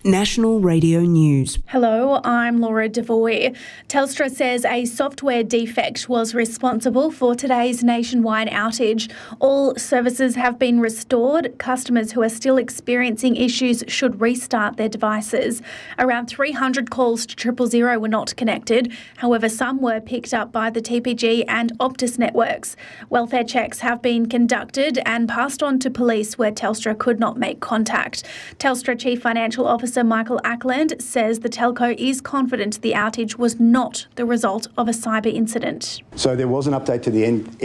National Radio News. Hello, I'm Laura Devoy. Telstra says a software defect was responsible for today's nationwide outage. All services have been restored. Customers who are still experiencing issues should restart their devices. Around 300 calls to 000 were not connected. However, some were picked up by the TPG and Optus networks. Welfare checks have been conducted and passed on to police where Telstra could not make contact. Telstra Chief Financial Officer Michael Ackland says the telco is confident the outage was not the result of a cyber incident. So there was an update to the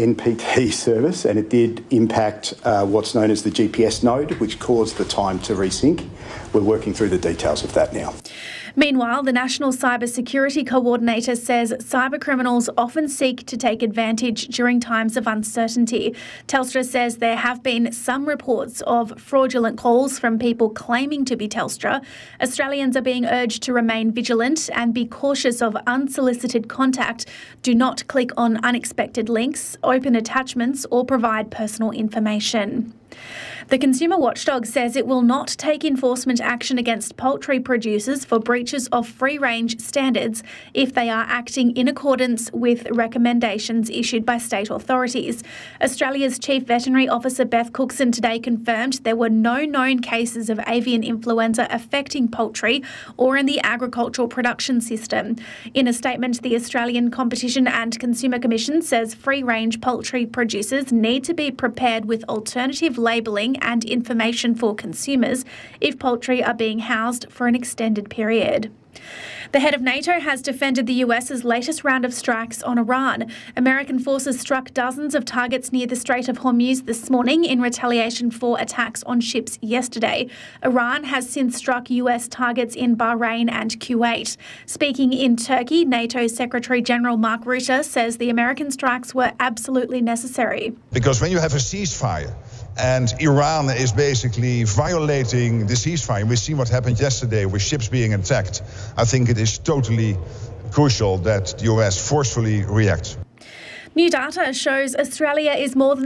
NPT service and it did impact what's known as the GPS node, which caused the time to resync. We're working through the details of that now. Meanwhile, the National Cyber Security Coordinator says cybercriminals often seek to take advantage during times of uncertainty. Telstra says there have been some reports of fraudulent calls from people claiming to be Telstra. Australians are being urged to remain vigilant and be cautious of unsolicited contact. Do not click on unexpected links, open attachments or provide personal information. The Consumer Watchdog says it will not take enforcement action against poultry producers for breaches of free-range standards if they are acting in accordance with recommendations issued by state authorities. Australia's Chief Veterinary Officer Beth Cookson today confirmed there were no known cases of avian influenza affecting poultry or in the agricultural production system. In a statement, the Australian Competition and Consumer Commission says free-range poultry producers need to be prepared with alternative labelling and information for consumers if poultry are being housed for an extended period. The head of NATO has defended the US's latest round of strikes on Iran. American forces struck dozens of targets near the Strait of Hormuz this morning in retaliation for attacks on ships yesterday. Iran has since struck US targets in Bahrain and Kuwait. Speaking in Turkey, NATO Secretary General Mark Rutte says the American strikes were absolutely necessary. Because when you have a ceasefire, and Iran is basically violating the ceasefire. We've seen what happened yesterday with ships being attacked. I think it is totally crucial that the US forcefully reacts. New data shows Australia is more than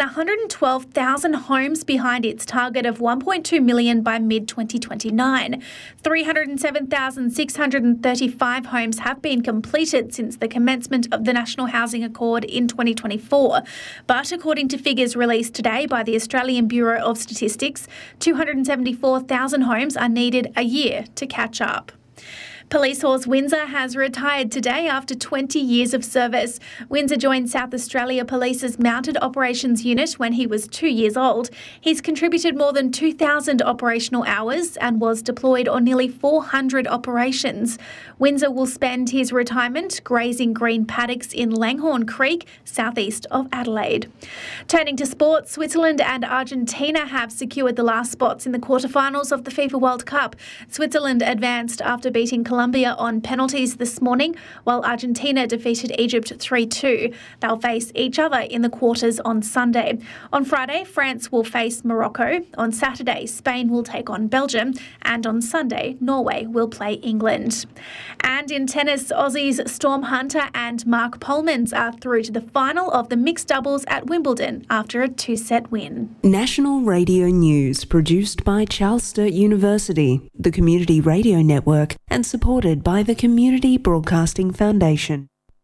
112,000 homes behind its target of 1.2 million by mid-2029. 307,635 homes have been completed since the commencement of the National Housing Accord in 2024. But according to figures released today by the Australian Bureau of Statistics, 274,000 homes are needed a year to catch up. Police horse Windsor has retired today after 20 years of service. Windsor joined South Australia Police's Mounted Operations Unit when he was 2 years old. He's contributed more than 2,000 operational hours and was deployed on nearly 400 operations. Windsor will spend his retirement grazing green paddocks in Langhorne Creek, southeast of Adelaide. Turning to sport, Switzerland and Argentina have secured the last spots in the quarterfinals of the FIFA World Cup. Switzerland advanced after beating Colombia on penalties this morning, while Argentina defeated Egypt 3-2. They'll face each other in the quarters on Sunday. On Friday, France will face Morocco. On Saturday, Spain will take on Belgium. And on Sunday, Norway will play England. And in tennis, Aussies Storm Hunter and Mark Polmans are through to the final of the mixed doubles at Wimbledon after a 2-set win. National Radio News, produced by Charles Sturt University, the Community Radio Network, and supported by the Community Broadcasting Foundation.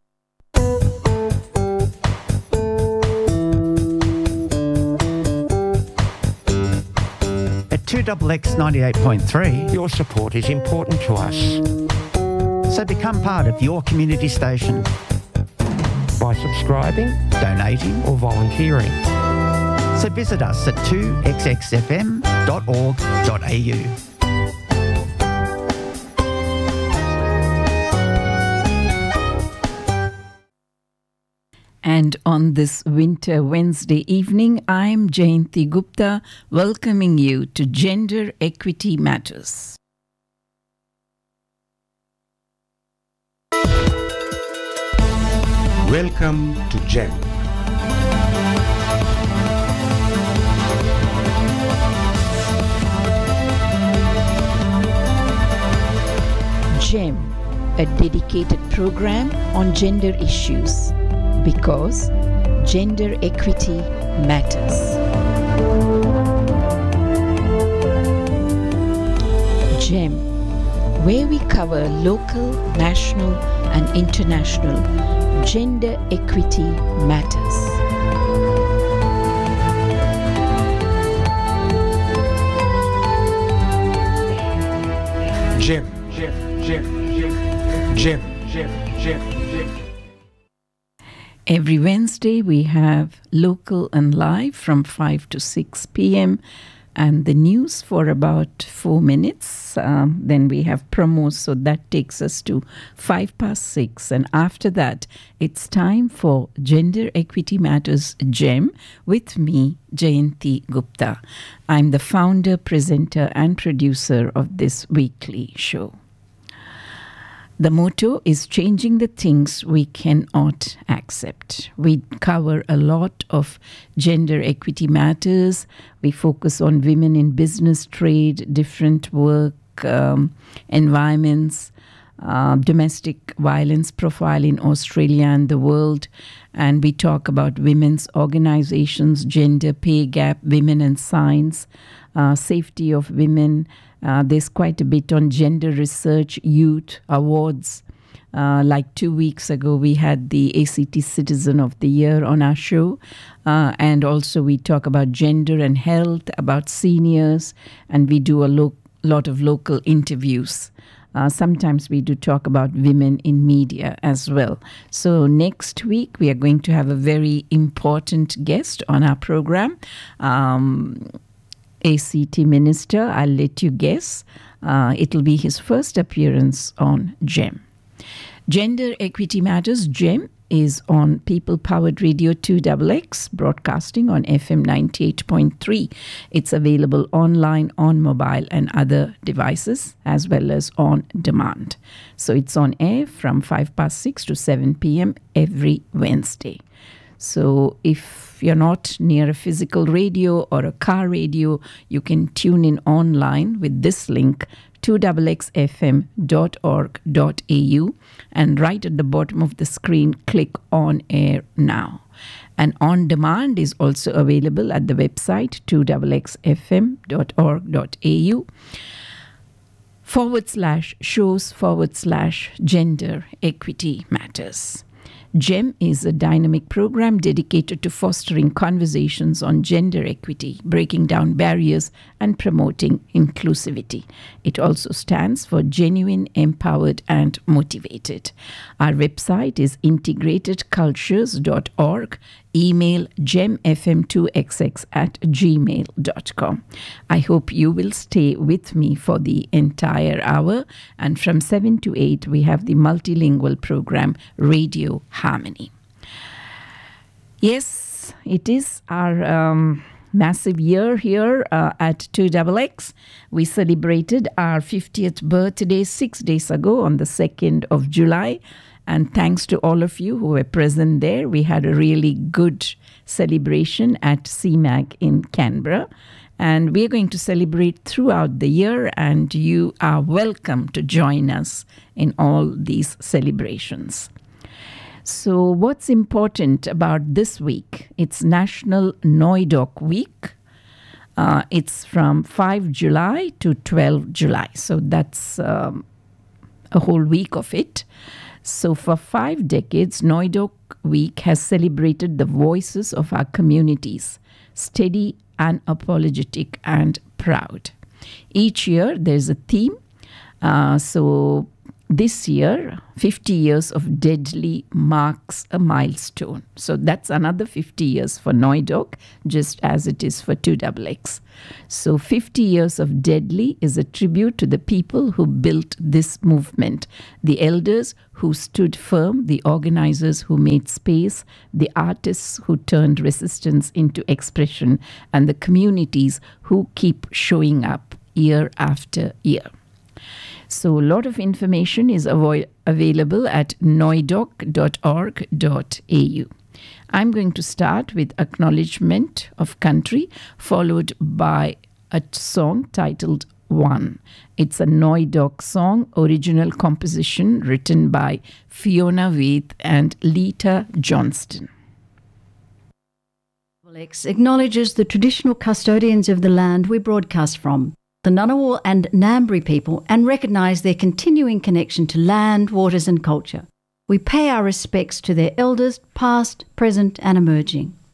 At 2XX 98.3, your support is important to us. So become part of your community station by subscribing, donating or volunteering. So visit us at 2xxfm.org.au. And on this winter Wednesday evening, I'm Jayanti Gupta, welcoming you to Gender Equity Matters. Welcome to GEM. GEM, a dedicated program on gender issues, because gender equity matters. GEM, where we cover local, national and international gender equity matters. Jim. Every Wednesday we have local and live from 5 to 6 p.m. and the news for about 4 minutes. Then we have promos, so that takes us to 6:05. And after that, it's time for Gender Equity Matters GEM with me, Jayanti Gupta. I'm the founder, presenter and producer of this weekly show. The motto is changing the things we cannot accept. We cover a lot of gender equity matters. We focus on women in business, trade, different work environments, domestic violence profile in Australia and the world. And we talk about women's organizations, gender pay gap, women and science, safety of women. There's quite a bit on gender research, youth awards. Like 2 weeks ago, we had the ACT Citizen of the Year on our show. And also we talk about gender and health, about seniors, and we do a lot of local interviews. Sometimes we do talk about women in media as well. So next week, we are going to have a very important guest on our program. ACT Minister, I'll let you guess. It'll be his first appearance on GEM. Gender Equity Matters GEM is on People Powered Radio 2XX, broadcasting on FM 98.3. It's available online, on mobile and other devices, as well as on demand. So it's on air from 6:05 to 7 p.m. every Wednesday. So if you're not near a physical radio or a car radio, you can tune in online with this link, 2xxfm.org.au, and right at the bottom of the screen, click on air now. And on demand is also available at the website 2xxfm.org.au /shows/gender equity matters. GEM is a dynamic program dedicated to fostering conversations on gender equity, breaking down barriers and promoting inclusivity. It also stands for Genuine, Empowered and Motivated. Our website is integratedcultures.org. Email gemfm2xx@gmail.com. I hope you will stay with me for the entire hour. And from 7 to 8, we have the multilingual program, Radio Harmony. Yes, it is our massive year here at 2XX. We celebrated our 50th birthday 6 days ago on the 2nd of July. And thanks to all of you who were present there, we had a really good celebration at CMAG in Canberra. And we're going to celebrate throughout the year, and you are welcome to join us in all these celebrations. So what's important about this week? It's National NOIDOC Week. It's from 5 July to 12 July. So that's a whole week of it. So for 5 decades, NOIDOC Week has celebrated the voices of our communities, steady, unapologetic and proud. Each year there's a theme. So this year, 50 years of Deadly marks a milestone. So that's another 50 years for NOIDOC, just as it is for 2XX. So 50 years of Deadly is a tribute to the people who built this movement, the elders who stood firm, the organizers who made space, the artists who turned resistance into expression, and the communities who keep showing up year after year. So a lot of information is available at noidoc.org.au. I'm going to start with acknowledgement of country, followed by a song titled One. It's a NOIDOC song, original composition written by Fiona Waith and Lita Johnston. Acknowledges the traditional custodians of the land we broadcast from, the Ngunnawal and Ngambri people and recognise their continuing connection to land, waters and culture. We pay our respects to their elders, past, present and emerging.